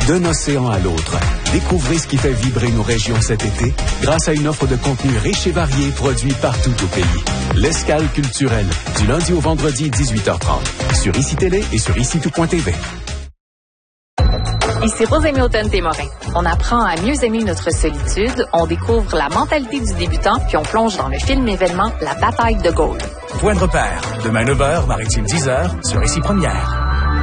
D'un océan à l'autre, découvrez ce qui fait vibrer nos régions cet été grâce à une offre de contenu riche et varié produit partout au pays. L'Escale culturelle, du lundi au vendredi 18h30, sur ICI Télé et sur ICI-Tout.tv. Ici Rosémie Automne-Témorin. On apprend à mieux aimer notre solitude, on découvre la mentalité du débutant, puis on plonge dans le film événement La bataille de Gaulle. Point de repère, demain 9h, Maritime 10h, sur ICI Première.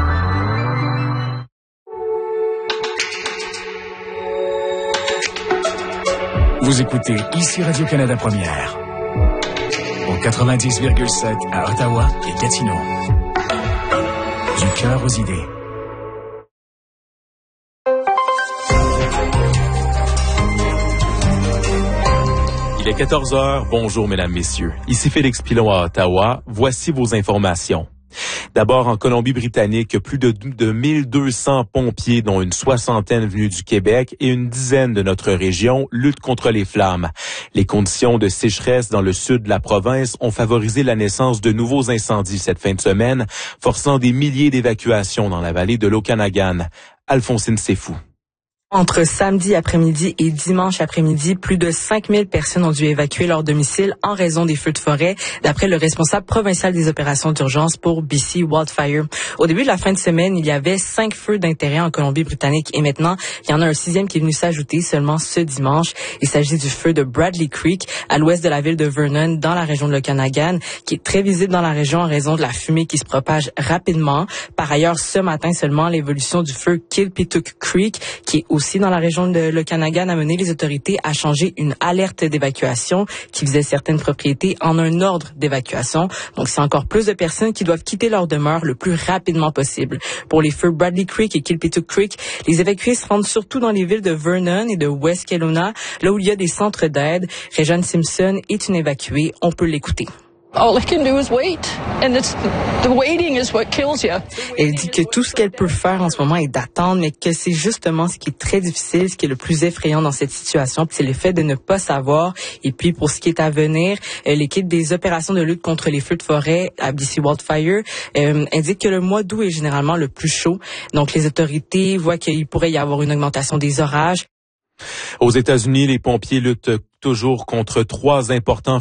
Vous écoutez ICI Radio-Canada Première, au 90,7 à Ottawa et Gatineau. Du cœur aux idées. Il est 14h. Bonjour, mesdames, messieurs. Ici Félix Pilon à Ottawa. Voici vos informations. D'abord, en Colombie-Britannique, plus de 1200 pompiers, dont une soixantaine venus du Québec et une dizaine de notre région, luttent contre les flammes. Les conditions de sécheresse dans le sud de la province ont favorisé la naissance de nouveaux incendies cette fin de semaine, forçant des milliers d'évacuations dans la vallée de l'Okanagan. Alphonsine Sefou. Entre samedi après-midi et dimanche après-midi, plus de 5000 personnes ont dû évacuer leur domicile en raison des feux de forêt, d'après le responsable provincial des opérations d'urgence pour BC Wildfire. Au début de la fin de semaine, il y avait 5 feux d'intérêt en Colombie-Britannique et maintenant, il y en a un 6e qui est venu s'ajouter seulement ce dimanche. Il s'agit du feu de Bradley Creek, à l'ouest de la ville de Vernon, dans la région de l'Okanagan, qui est très visible dans la région en raison de la fumée qui se propage rapidement. Par ailleurs, ce matin seulement, l'évolution du feu Kilpituck Creek, qui est aussi dans la région de l'Okanagan, a mené les autorités à changer une alerte d'évacuation qui faisait certaines propriétés en un ordre d'évacuation. Donc, c'est encore plus de personnes qui doivent quitter leur demeure le plus rapidement possible. Pour les feux Bradley Creek et Kilpituck Creek, les évacués se rendent surtout dans les villes de Vernon et de West Kelowna, là où il y a des centres d'aide. Réjeanne Simpson est une évacuée. On peut l'écouter. All I can do is wait, and the waiting is what kills you. Elle dit que tout ce qu'elle peut faire en ce moment est d'attendre, mais que c'est justement ce qui est très difficile, ce qui est le plus effrayant dans cette situation, c'est le fait de ne pas savoir. Et puis pour ce qui est à venir, l'équipe des opérations de lutte contre les feux de forêt à BC Wildfire indique que le mois d'août est généralement le plus chaud. Donc les autorités voient qu'il pourrait y avoir une augmentation des orages. Aux États-Unis, les pompiers luttent toujours contre 3 importants